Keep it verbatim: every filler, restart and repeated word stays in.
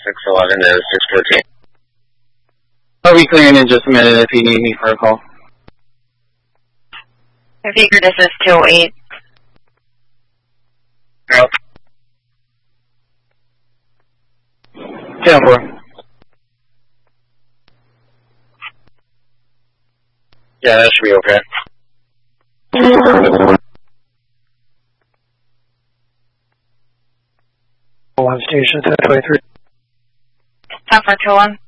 six eleven to six fourteen. I'll be clearing in just a minute if you need me for a call. I figured this is two oh eight. Yep. ten four. Yeah, that should be okay. One station, ten twenty-three. ten four two one.